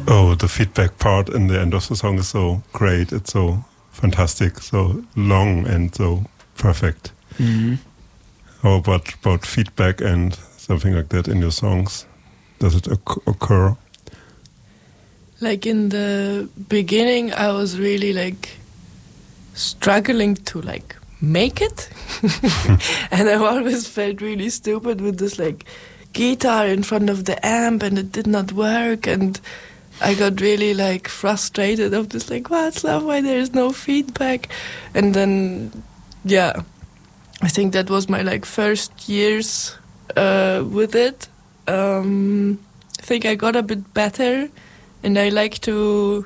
Oh, the feedback part in the end of the song is so great. It's so fantastic, so long and so perfect. Mm-hmm. How about feedback and something like that in your songs? Does it occur? Like in the beginning, I was really like struggling to like make it. And I always felt really stupid with this like guitar in front of the amp, and it did not work, and I got really like frustrated of this like, Václav, why there is no feedback? And then yeah, I think that was my like first years with it. I think I got a bit better, and I like the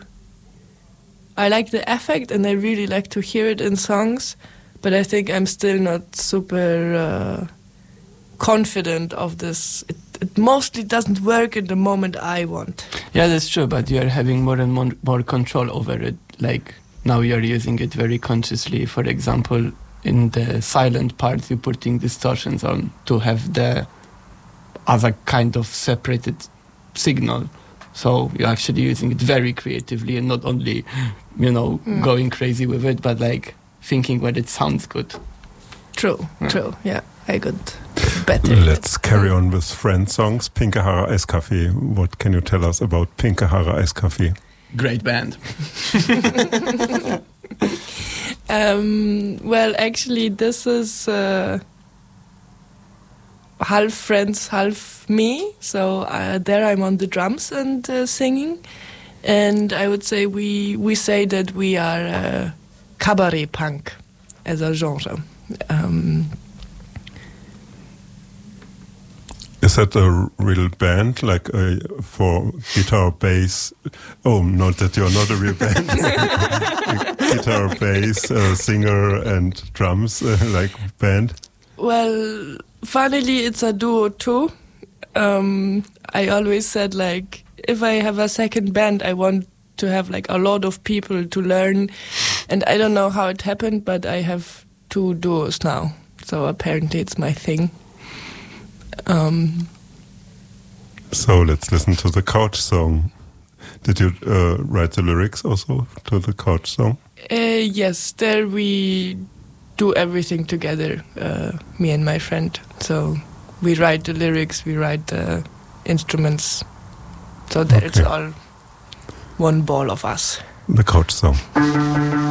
effect, and I really like to hear it in songs, but I think I'm still not super confident of this. It mostly doesn't work in the moment I want. Yeah, that's true, but you are having more and more control over it. Like now you're using it very consciously. For example, in the silent parts, you're putting distortions on to have the other kind of separated signal. So you're actually using it very creatively and not only, going crazy with it, but like thinking when it sounds good. True. Yeah, I got better. Let's carry on with Friends songs. Pinke Haare Eiskaffee. What can you tell us about Pinke Haare Eiskaffee? Great band. Well, actually, this is half Friends, half me. So there I'm on the drums and singing. And I would say we say that we are cabaret punk as a genre. Is that a real band, like for guitar, bass? Oh, not that you're not a real band. Guitar, bass, singer, and drums, like band? Well, funnily, it's a duo too. I always said, like, if I have a second band, I want to have like a lot of people to learn. And I don't know how it happened, but I have 2 duos now. So apparently it's my thing. So let's listen to the Couch song. Did you write the lyrics also to the Couch song? Yes, there we do everything together, me and my friend. So we write the lyrics, we write the instruments. So that it's all one ball of us. The Couch song.